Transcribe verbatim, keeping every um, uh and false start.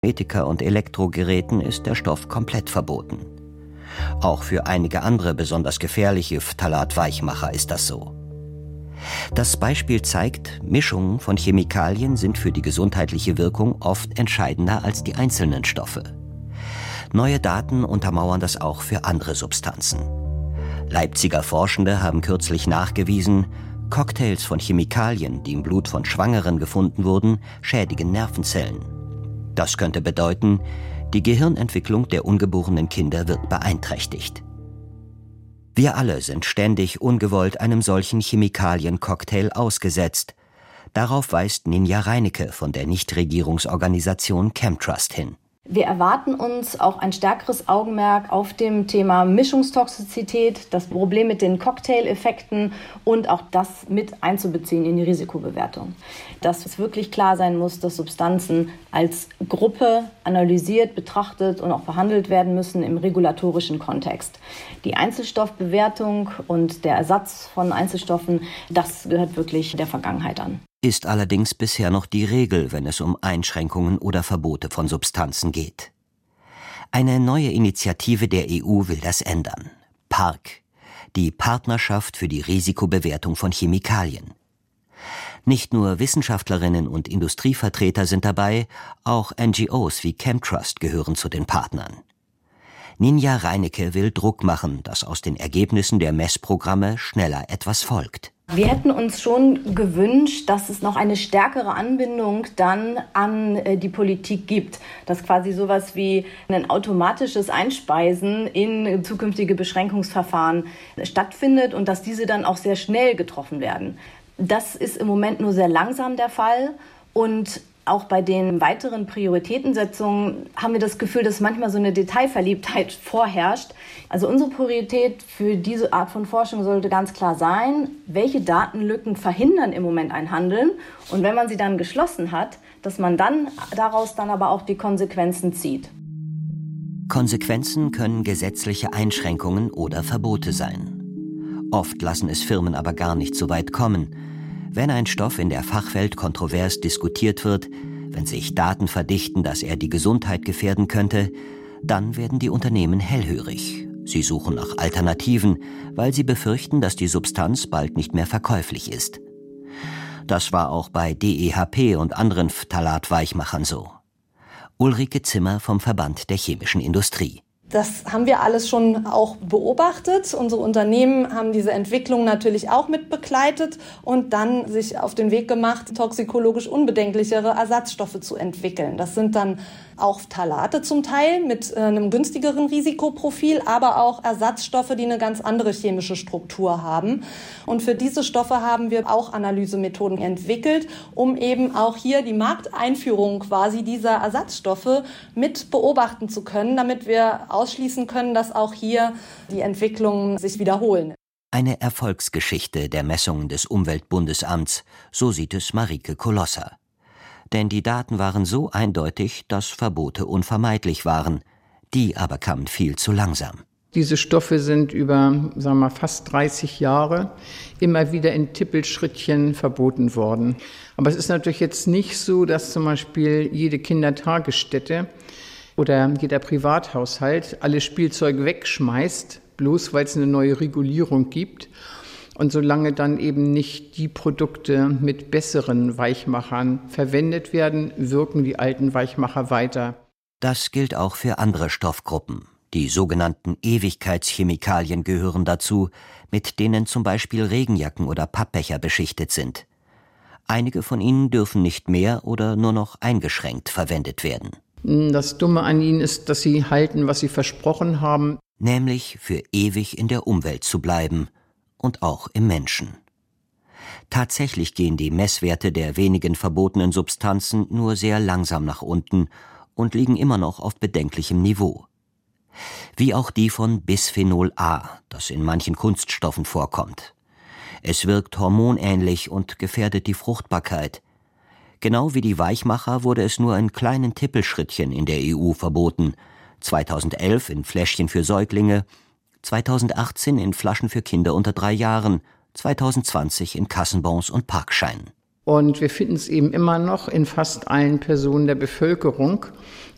Kosmetika und Elektrogeräten ist der Stoff komplett verboten. Auch für einige andere besonders gefährliche Phthalat-Weichmacher ist das so. Das Beispiel zeigt, Mischungen von Chemikalien sind für die gesundheitliche Wirkung oft entscheidender als die einzelnen Stoffe. Neue Daten untermauern das auch für andere Substanzen. Leipziger Forschende haben kürzlich nachgewiesen, Cocktails von Chemikalien, die im Blut von Schwangeren gefunden wurden, schädigen Nervenzellen. Das könnte bedeuten, die Gehirnentwicklung der ungeborenen Kinder wird beeinträchtigt. Wir alle sind ständig ungewollt einem solchen Chemikalien-Cocktail ausgesetzt. Darauf weist Ninja Reinecke von der Nichtregierungsorganisation ChemTrust hin. Wir erwarten uns auch ein stärkeres Augenmerk auf dem Thema Mischungstoxizität, das Problem mit den Cocktaileffekten und auch das mit einzubeziehen in die Risikobewertung. Dass es wirklich klar sein muss, dass Substanzen als Gruppe analysiert, betrachtet und auch behandelt werden müssen im regulatorischen Kontext. Die Einzelstoffbewertung und der Ersatz von Einzelstoffen, das gehört wirklich der Vergangenheit an. Ist allerdings bisher noch die Regel, wenn es um Einschränkungen oder Verbote von Substanzen geht. Eine neue Initiative der E U will das ändern. PARC, die Partnerschaft für die Risikobewertung von Chemikalien. Nicht nur Wissenschaftlerinnen und Industrievertreter sind dabei, auch N G Os wie ChemTrust gehören zu den Partnern. Ninja Reinecke will Druck machen, dass aus den Ergebnissen der Messprogramme schneller etwas folgt. Wir hätten uns schon gewünscht, dass es noch eine stärkere Anbindung dann an die Politik gibt. Dass quasi sowas wie ein automatisches Einspeisen in zukünftige Beschränkungsverfahren stattfindet und dass diese dann auch sehr schnell getroffen werden. Das ist im Moment nur sehr langsam der Fall und auch bei den weiteren Prioritätensetzungen haben wir das Gefühl, dass manchmal so eine Detailverliebtheit vorherrscht. Also unsere Priorität für diese Art von Forschung sollte ganz klar sein, welche Datenlücken verhindern im Moment ein Handeln und wenn man sie dann geschlossen hat, dass man dann daraus dann aber auch die Konsequenzen zieht. Konsequenzen können gesetzliche Einschränkungen oder Verbote sein. Oft lassen es Firmen aber gar nicht so weit kommen. Wenn ein Stoff in der Fachwelt kontrovers diskutiert wird, wenn sich Daten verdichten, dass er die Gesundheit gefährden könnte, dann werden die Unternehmen hellhörig. Sie suchen nach Alternativen, weil sie befürchten, dass die Substanz bald nicht mehr verkäuflich ist. Das war auch bei D E H P und anderen Phthalat-Weichmachern so. Ulrike Zimmer vom Verband der chemischen Industrie. Das haben wir alles schon auch beobachtet. Unsere Unternehmen haben diese Entwicklung natürlich auch mit begleitet und dann sich auf den Weg gemacht, toxikologisch unbedenklichere Ersatzstoffe zu entwickeln. Das sind dann auch Phthalate zum Teil mit einem günstigeren Risikoprofil, aber auch Ersatzstoffe, die eine ganz andere chemische Struktur haben. Und für diese Stoffe haben wir auch Analysemethoden entwickelt, um eben auch hier die Markteinführung quasi dieser Ersatzstoffe mit beobachten zu können, damit wir ausschließen können, dass auch hier die Entwicklungen sich wiederholen. Eine Erfolgsgeschichte der Messungen des Umweltbundesamts, so sieht es Marike Kolosser. Denn die Daten waren so eindeutig, dass Verbote unvermeidlich waren. Die aber kamen viel zu langsam. Diese Stoffe sind über, sagen wir mal, fast dreißig Jahre immer wieder in Tippelschrittchen verboten worden. Aber es ist natürlich jetzt nicht so, dass zum Beispiel jede Kindertagesstätte oder jeder Privathaushalt alle Spielzeuge wegschmeißt, bloß weil es eine neue Regulierung gibt. Und solange dann eben nicht die Produkte mit besseren Weichmachern verwendet werden, wirken die alten Weichmacher weiter. Das gilt auch für andere Stoffgruppen. Die sogenannten Ewigkeitschemikalien gehören dazu, mit denen zum Beispiel Regenjacken oder Pappbecher beschichtet sind. Einige von ihnen dürfen nicht mehr oder nur noch eingeschränkt verwendet werden. Das Dumme an ihnen ist, dass sie halten, was sie versprochen haben. Nämlich für ewig in der Umwelt zu bleiben und auch im Menschen. Tatsächlich gehen die Messwerte der wenigen verbotenen Substanzen nur sehr langsam nach unten und liegen immer noch auf bedenklichem Niveau. Wie auch die von Bisphenol A, das in manchen Kunststoffen vorkommt. Es wirkt hormonähnlich und gefährdet die Fruchtbarkeit. Genau wie die Weichmacher wurde es nur in kleinen Tippelschrittchen in der E U verboten. zweitausendelf in Fläschchen für Säuglinge, zweitausendachtzehn in Flaschen für Kinder unter drei Jahren, zweitausendzwanzig in Kassenbons und Parkscheinen. Und wir finden es eben immer noch in fast allen Personen der Bevölkerung.